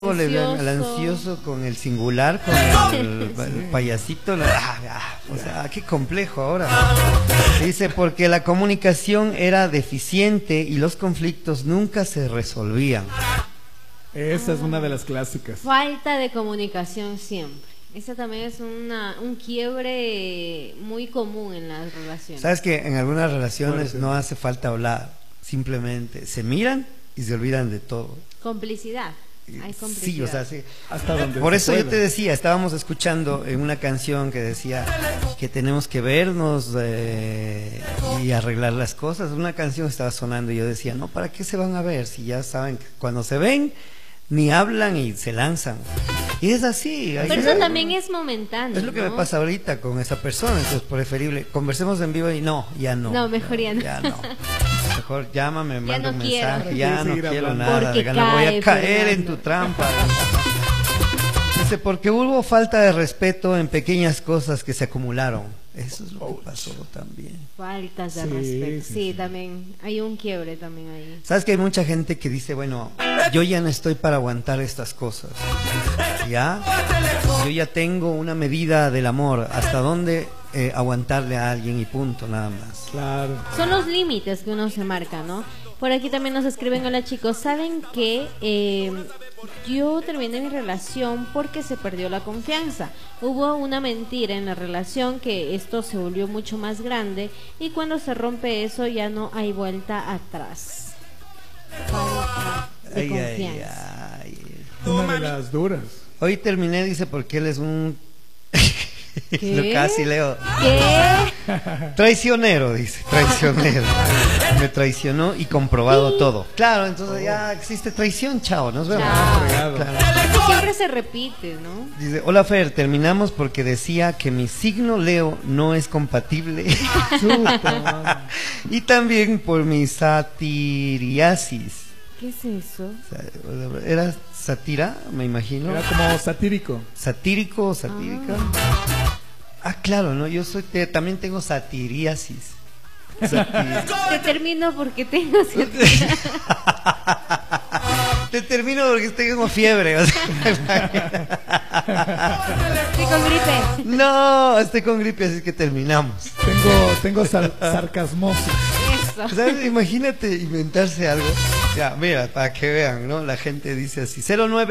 Le vean al ansioso con el singular, con el payasito, o sea, qué complejo ahora. Dice, porque la comunicación era deficiente y los conflictos nunca se resolvían. Esa es una de las clásicas. Falta de comunicación siempre. Esa también es un quiebre muy común en las relaciones. Sabes que en algunas relaciones no hace falta hablar, simplemente se miran y se olvidan de todo. Complicidad. Hay complicidad. Sí, o sea, sí. Hasta donde por eso pueda. yo te decía, estábamos escuchando en una canción que decía que tenemos que vernos y arreglar las cosas. Una canción estaba sonando y yo decía, no, ¿para qué se van a ver? Si ya saben que cuando se ven, ni hablan y se lanzan. Y es así. Pero eso también es momentáneo. Es lo que me pasa ahorita con esa persona, entonces preferible, conversemos en vivo y no, ya no. No, mejor ya no. Ya no. Mejor llámame, manda un mensaje, ya no quiero hablando. nada, Porque voy a caer en Fernando. tu trampa. Dice, porque hubo falta de respeto en pequeñas cosas que se acumularon. Eso es lo que pasó también. Faltas de Sí, respeto. sí, Sí, sí. también hay un quiebre también ahí. Sabes que hay mucha gente que dice, bueno, yo ya no estoy para aguantar estas cosas. ¿Ya? Yo ya tengo una medida del amor, hasta dónde aguantarle a alguien y punto, nada más. Claro. Son los límites que uno se marca, ¿no? Por aquí también nos escriben, hola chicos, ¿saben qué? Yo terminé mi relación porque se perdió la confianza. Hubo una mentira en la relación que esto se volvió mucho más grande y cuando se rompe eso ya no hay vuelta atrás. Falta de confianza. Una de las duras. Hoy terminé, dice, porque él es un... ¿Qué? Lo casi leo. ¿Qué? Traicionero, dice, traicionero. Me traicionó y comprobado todo. Claro, entonces ya existe traición, chao, nos vemos. Chao. Fregado. Claro. Siempre se repite, ¿no? Dice, hola Fer, terminamos porque decía que mi signo Leo no es compatible. Chuta. Y también por mi satiriasis. ¿Qué es eso? O sea, ¿era sátira, me imagino? Era como satírico. ¿Satírico o satírica? Ah, claro, ¿no? Yo también tengo satiriasis. Te termino porque tengo cierta... Te termino porque tengo fiebre. O sea, Estoy con gripe. no, estoy con gripe, así que terminamos. Tengo sarcasmosis. Eso. ¿Sabes? Imagínate inventarse algo. Ya, mira, para que vean, ¿no? La gente dice así: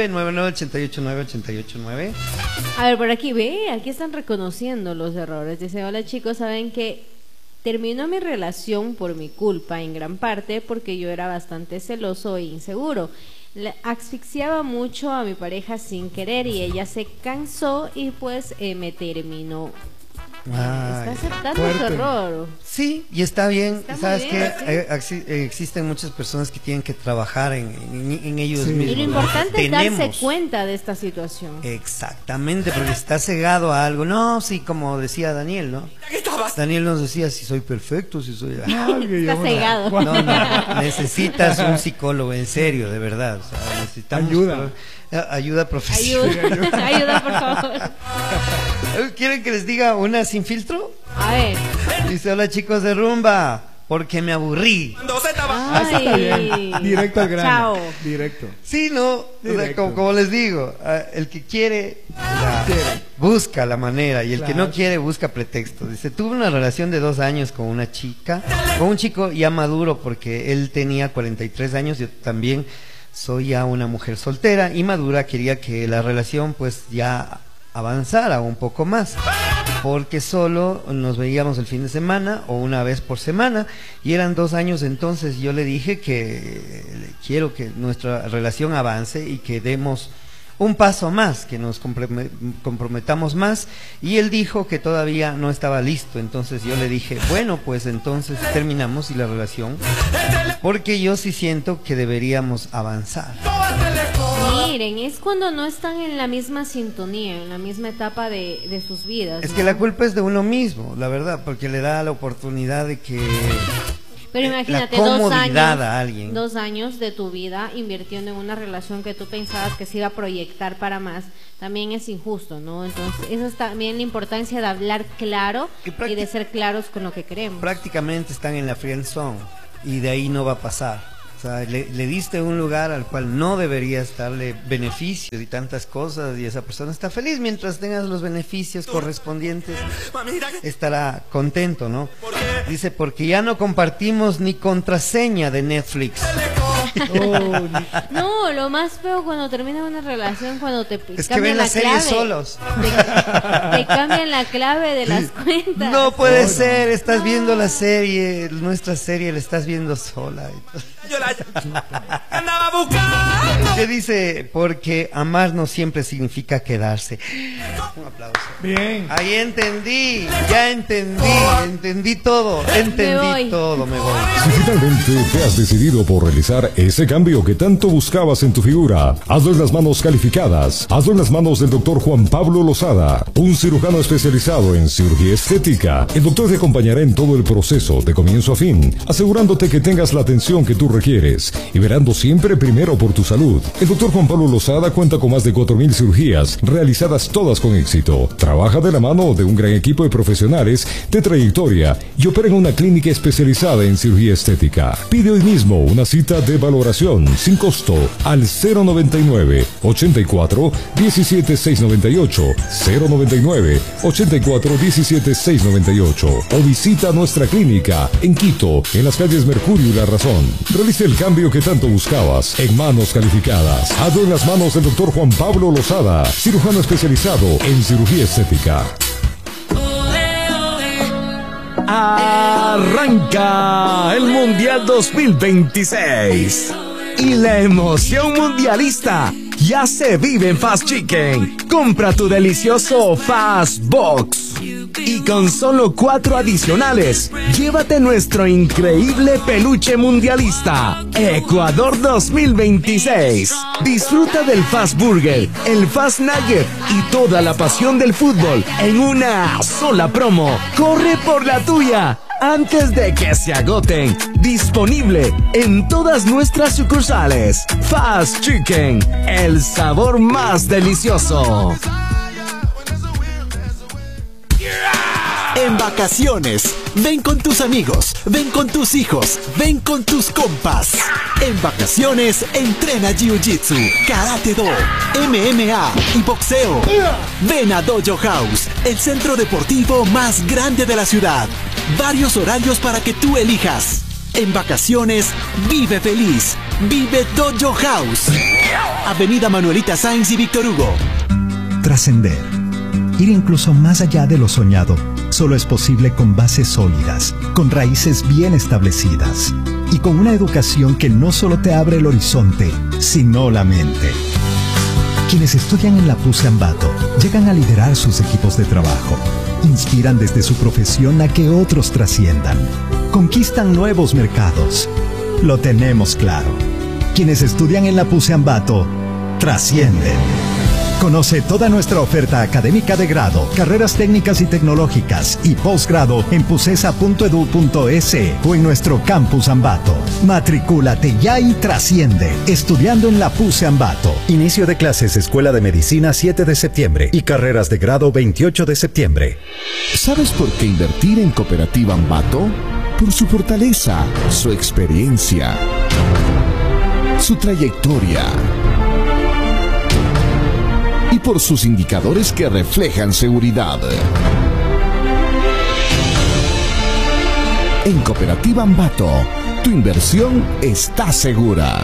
0999889889. A ver, por aquí, aquí están reconociendo los errores. Dice, hola chicos, ¿saben que terminó mi relación por mi culpa en gran parte porque yo era bastante celoso e inseguro? Asfixiaba mucho a mi pareja sin querer y ella se cansó y pues me terminó. Está aceptando su fuerte. error. Sí, y está bien. Está muy Sabes bien, que existen muchas personas que tienen que trabajar en ellos Sí. mismos. Y lo importante es darse Tenemos. cuenta de esta situación. Exactamente, porque está cegado a algo. No, sí, como decía Daniel, ¿no? Daniel nos decía si soy perfecto, si soy... Está cegado. No, necesitas un psicólogo, en serio, de verdad. O sea, necesitamos ayuda profesional. Ayuda, por favor. ¿Quieren que les diga una sin filtro? A ver. Dice, hola chicos de Rumba, porque me aburrí. Ay. Directo al grano. Chao. Directo. Sí, ¿no? O sea, Directo. como les digo, el que quiere, busca la manera, y el que no Claro. quiere busca pretextos. Dice, tuve una relación de 2 años con una chica, con un chico ya maduro, porque él tenía 43 años, yo también soy ya una mujer soltera y madura, quería que la relación pues ya avanzara un poco más, porque solo nos veíamos el fin de semana o una vez por semana y eran 2 años. Entonces yo le dije que quiero que nuestra relación avance y que demos un paso más, que nos comprometamos más, y él dijo que todavía no estaba listo. Entonces yo le dije, bueno, pues entonces terminamos y la relación, porque yo sí siento que deberíamos avanzar. Miren, es cuando no están en la misma sintonía, en la misma etapa de sus vidas. Es ¿no? que la culpa es de uno mismo, la verdad, porque le da la oportunidad de que Pero imagínate, la comodidad a alguien. 2 años de tu vida invirtiendo en una relación que tú pensabas que se iba a proyectar para más, también es injusto, ¿no? Entonces, eso es también la importancia de hablar claro y de ser claros con lo que queremos. prácticamente están en la friend zone y de ahí no va a pasar. O sea, le diste un lugar al cual no deberías darle beneficios y tantas cosas, y esa persona está feliz mientras tengas los beneficios correspondientes, estará contento, ¿no? Dice, porque ya no compartimos ni contraseña de Netflix. No, lo más feo cuando termina una relación, cuando te Es que cambian ven la las series clave. solos. Te cambian la clave de las cuentas. No puede ser, estás viendo la serie, nuestra serie la estás viendo sola. Yo la andaba buscando. ¿Qué dice? Porque amar no siempre significa quedarse. Un aplauso. Bien. Ahí entendí, ya entendí todo, entendí todo, me voy. Si finalmente te has decidido por realizar ese cambio que tanto buscabas en tu figura, hazlo en las manos calificadas, hazlo en las manos del doctor Juan Pablo Lozada, un cirujano especializado en cirugía estética. El doctor te acompañará en todo el proceso, de comienzo a fin, asegurándote que tengas la atención que tú requieres y verando siempre primero por tu salud. El doctor Juan Pablo Lozada cuenta con más de 4.000 cirugías, realizadas todas con éxito. Trabaja de la mano de un gran equipo de profesionales de trayectoria y opera en una clínica especializada en cirugía estética. Pide hoy mismo una cita de valoración sin costo al 099 84 17 698, 099 84 17 698, o visita nuestra clínica en Quito, en las calles Mercurio y La Razón. Realice el cambio que tanto buscabas en manos calificadas. Hazlo en las manos del doctor Juan Pablo Lozada, cirujano especializado en cirugía estética. Arranca el Mundial 2026 y la emoción mundialista ya se vive en Fast Chicken. Compra tu delicioso Fast Box y con solo 4 adicionales, llévate nuestro increíble peluche mundialista Ecuador 2026. Disfruta del Fast Burger, el Fast Nugget y toda la pasión del fútbol en una sola promo. Corre por la tuya antes de que se agoten. Disponible en todas nuestras sucursales. Fast Chicken, el sabor más delicioso. En vacaciones, ven con tus amigos, ven con tus hijos, ven con tus compas. En vacaciones, entrena Jiu-Jitsu, Karate-Do, MMA y boxeo. Ven a Dojo House, el centro deportivo más grande de la ciudad. Varios horarios para que tú elijas. En vacaciones, vive feliz. Vive Dojo House. Avenida Manuelita Sáenz y Víctor Hugo. Trascender. Ir incluso más allá de lo soñado solo es posible con bases sólidas, con raíces bien establecidas y con una educación que no solo te abre el horizonte, sino la mente. Quienes estudian en la PUSE Ambato llegan a liderar sus equipos de trabajo, inspiran desde su profesión a que otros trasciendan, conquistan nuevos mercados. Lo tenemos claro. Quienes estudian en la PUSE Ambato trascienden. Conoce toda nuestra oferta académica de grado, carreras técnicas y tecnológicas y posgrado en pusesa.edu.es o en nuestro campus Ambato. Matricúlate ya y trasciende, estudiando en la PUSE Ambato. Inicio de clases Escuela de Medicina 7 de septiembre y carreras de grado 28 de septiembre. ¿Sabes por qué invertir en Cooperativa Ambato? Por su fortaleza, su experiencia, su trayectoria y por sus indicadores que reflejan seguridad. En Cooperativa Ambato, tu inversión está segura.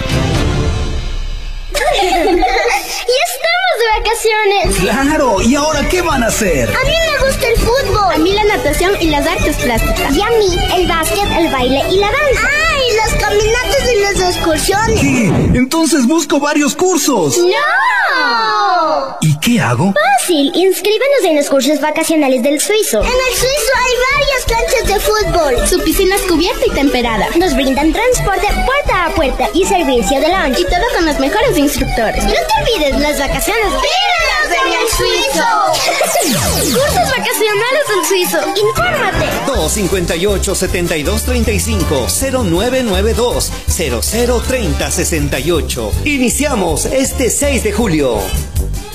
¡Y estamos de vacaciones! ¡Claro! ¿Y ahora qué van a hacer? A mí me gusta el fútbol. A mí la natación y las artes plásticas. Y a mí el básquet, el baile y la danza. ¡Ah! Y las caminatas y las excursiones. ¿Qué? Entonces busco varios cursos. ¡No! ¿Y qué hago? Fácil, inscríbanos en los cursos vacacionales del Suizo. En el Suizo hay varias canchas de fútbol. Su piscina es cubierta y temperada. Nos brindan transporte puerta a puerta y servicio de lunch. Y todo con los mejores instructores. No te olvides, las vacaciones ¡vívelas en el Suizo! Cursos vacacionales del Suizo. Infórmate. 258-7235 0992 003068. Iniciamos este 6 de julio.